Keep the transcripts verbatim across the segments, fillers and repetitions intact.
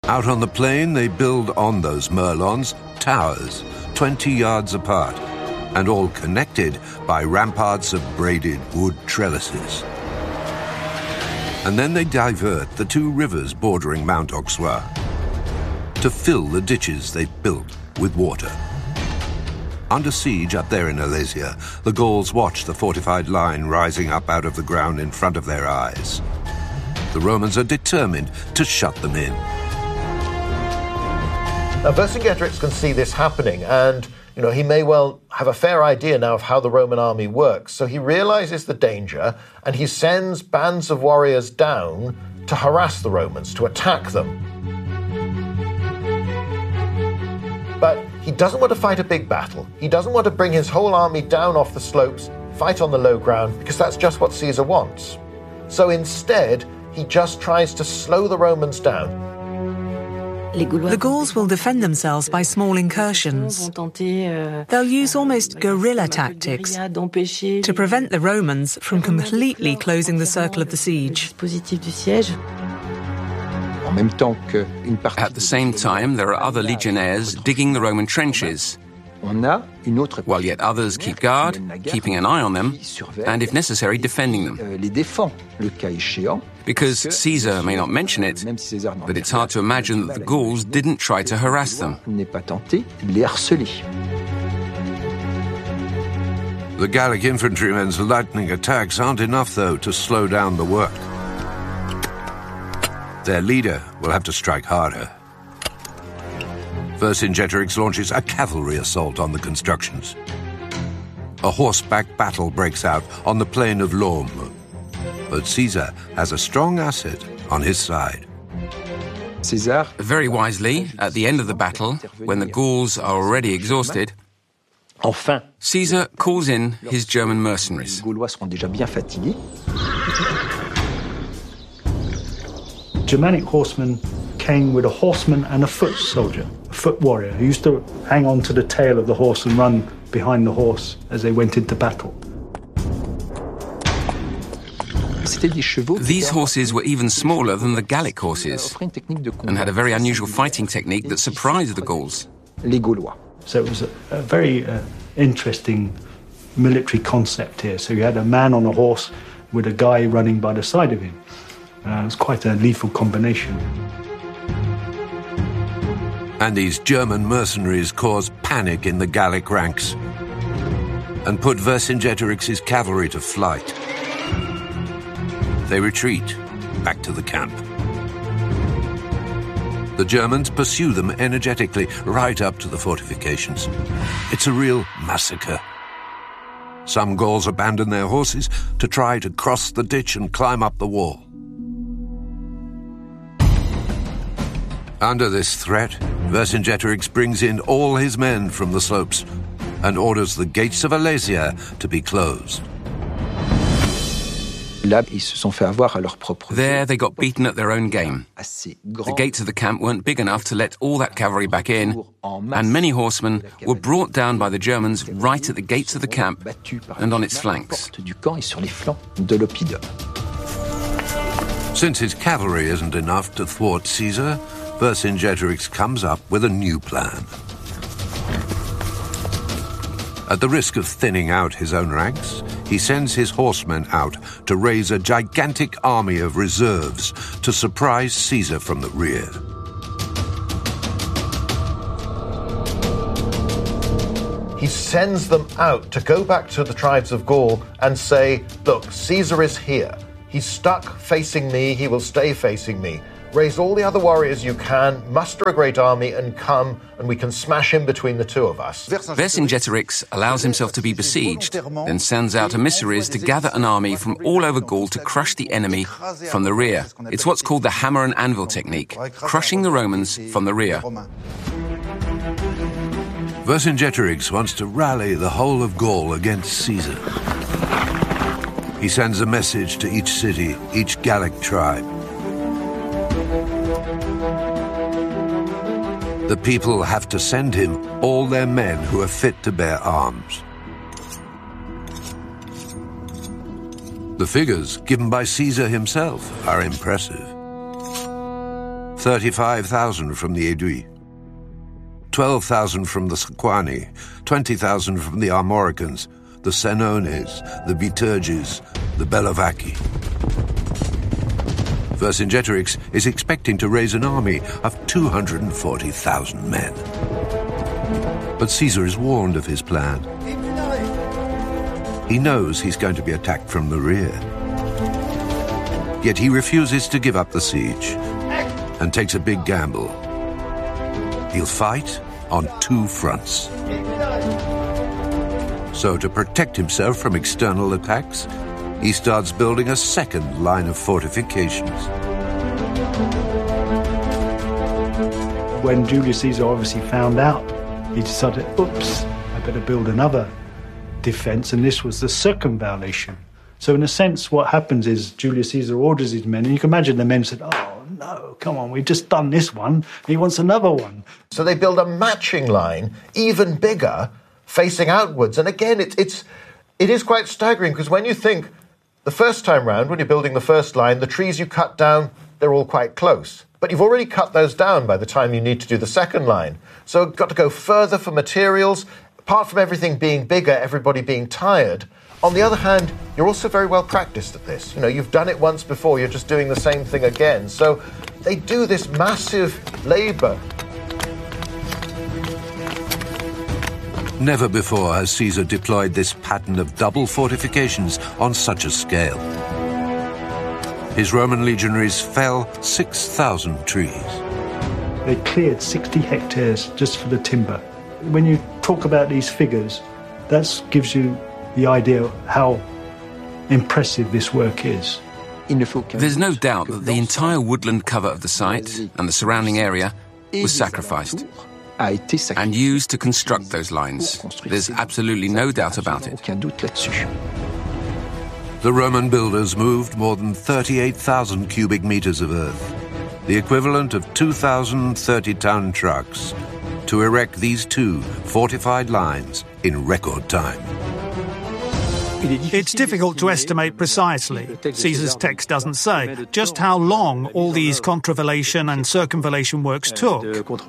Out on the plain, they build on those merlons towers, twenty yards apart, and all connected by ramparts of braided wood trellises. And then they divert the two rivers bordering Mount Auxerrois to fill the ditches they've built with water. Under siege up there in Alesia, the Gauls watch the fortified line rising up out of the ground in front of their eyes. The Romans are determined to shut them in. Now, Vercingetorix can see this happening, and you know he may well have a fair idea now of how the Roman army works. So he realizes the danger, and he sends bands of warriors down to harass the Romans, to attack them. But he doesn't want to fight a big battle. He doesn't want to bring his whole army down off the slopes, fight on the low ground, because that's just what Caesar wants. So instead, he just tries to slow the Romans down. The Gauls will defend themselves by small incursions. They'll use almost guerrilla tactics to prevent the Romans from completely closing the circle of the siege. At the same time, there are other legionnaires digging the Roman trenches, while yet others keep guard, keeping an eye on them, and if necessary, defending them. Because Caesar may not mention it, but it's hard to imagine that the Gauls didn't try to harass them. The Gallic infantrymen's lightning attacks aren't enough, though, to slow down the work. Their leader will have to strike harder. Vercingetorix launches a cavalry assault on the constructions. A horseback battle breaks out on the plain of Laume. But Caesar has a strong asset on his side. Very wisely, at the end of the battle, when the Gauls are already exhausted, Caesar calls in his German mercenaries. Germanic horsemen came with a horseman and a foot soldier, a foot warrior, who used to hang on to the tail of the horse and run behind the horse as they went into battle. These horses were even smaller than the Gallic horses and had a very unusual fighting technique that surprised the Gauls. So it was a, a very uh, interesting military concept here. So you had a man on a horse with a guy running by the side of him. Uh, it was quite a lethal combination. And these German mercenaries cause panic in the Gallic ranks and put Vercingetorix's cavalry to flight. They retreat back to the camp. The Germans pursue them energetically right up to the fortifications. It's a real massacre. Some Gauls abandon their horses to try to cross the ditch and climb up the wall. Under this threat, Vercingetorix brings in all his men from the slopes and orders the gates of Alesia to be closed. There they got beaten at their own game. The gates of the camp weren't big enough to let all that cavalry back in, and many horsemen were brought down by the Germans right at the gates of the camp and on its flanks. Since his cavalry isn't enough to thwart Caesar, Vercingetorix comes up with a new plan. At the risk of thinning out his own ranks, he sends his horsemen out to raise a gigantic army of reserves to surprise Caesar from the rear. He sends them out to go back to the tribes of Gaul and say, look, Caesar is here. He's stuck facing me, he will stay facing me. Raise all the other warriors you can, muster a great army, and come, and we can smash him between the two of us. Vercingetorix allows himself to be besieged, then sends out emissaries to gather an army from all over Gaul to crush the enemy from the rear. It's what's called the hammer and anvil technique, crushing the Romans from the rear. Vercingetorix wants to rally the whole of Gaul against Caesar. He sends a message to each city, each Gallic tribe. The people have to send him all their men who are fit to bear arms. The figures given by Caesar himself are impressive. thirty-five thousand from the Aiguille, twelve thousand from the Sequani, twenty thousand from the Armoricans, the Senones, the Viterges, the Bellovaci. Vercingetorix is expecting to raise an army of two hundred forty thousand men. But Caesar is warned of his plan. He knows he's going to be attacked from the rear. Yet he refuses to give up the siege and takes a big gamble. He'll fight on two fronts. So to protect himself from external attacks, he starts building a second line of fortifications. When Julius Caesar obviously found out, he decided, oops, I better build another defense, and this was the circumvallation. So in a sense, what happens is Julius Caesar orders his men, and you can imagine the men said, oh, no, come on, we've just done this one. He wants another one. So they build a matching line, even bigger, facing outwards. And again, it, it's, it is quite staggering, because when you think the first time round, when you're building the first line, the trees you cut down, they're all quite close. But you've already cut those down by the time you need to do the second line. So you've got to go further for materials. Apart from everything being bigger, everybody being tired. On the other hand, you're also very well practiced at this. You know, you've done it once before, you're just doing the same thing again. So they do this massive labour. Never before has Caesar deployed this pattern of double fortifications on such a scale. His Roman legionaries fell six thousand trees. They cleared sixty hectares just for the timber. When you talk about these figures, that gives you the idea of how impressive this work is. There's no doubt that the entire woodland cover of the site and the surrounding area was sacrificed and used to construct those lines. There's absolutely no doubt about it. The Roman builders moved more than thirty-eight thousand cubic meters of earth, the equivalent of two thousand thirty-ton trucks, to erect these two fortified lines in record time. It's difficult to estimate precisely, Caesar's text doesn't say, just how long all these contravallation and circumvallation works took.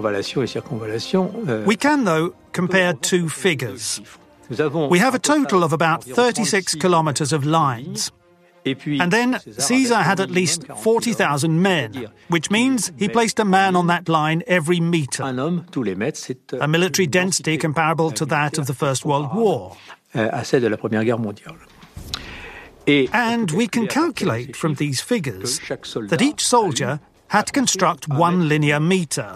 We can, though, compare two figures. We have a total of about thirty-six kilometers of lines. And then Caesar had at least forty thousand men, which means he placed a man on that line every metre, a military density comparable to that of the First World War. And we can calculate from these figures that each soldier had to construct one linear metre.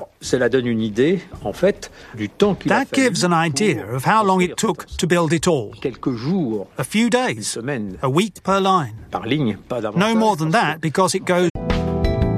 That gives an idea of how long it took to build it all. A few days, a week per line. No more than that, because it goes